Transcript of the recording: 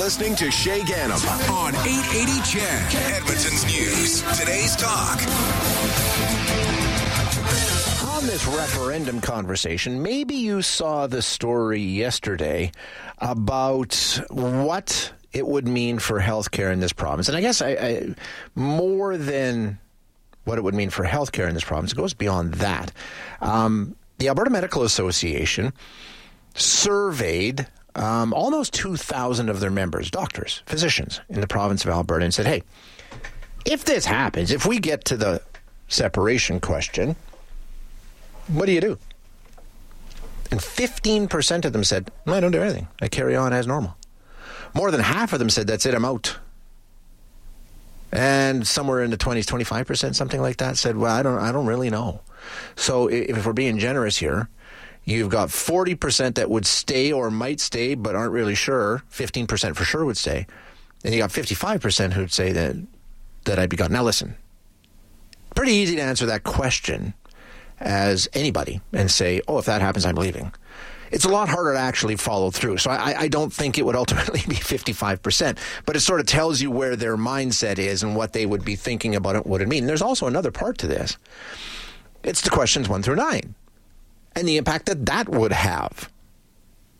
listening to Shay Gannam on 880 CHED, Edmonton's News. Today's Talk. On this referendum conversation, maybe you saw the story yesterday about what it would mean for healthcare in this province. And I guess I more than what it would mean for healthcare in this province, it goes beyond that. The Alberta Medical Association surveyed almost 2,000 of their members, doctors, physicians in the province of Alberta, and said, hey, if this happens, if we get to the separation question, what do you do? And 15% of them said, I don't do anything. I carry on as normal. More than half of them said, that's it, I'm out. And somewhere in the 20s, 25%, something like that, said, well, I don't really know. So if we're being generous here, you've got 40% that would stay or might stay but aren't really sure. 15% for sure would stay. And you got 55% who'd say that I'd be gone. Now listen, pretty easy to answer that question as anybody and say, oh, if that happens, I'm leaving. It's a lot harder to actually follow through. So I don't think it would ultimately be 55%, but it sort of tells you where their mindset is and what they would be thinking about it, what it means. And there's also another part to this. It's the questions 1 through 9 and the impact that would have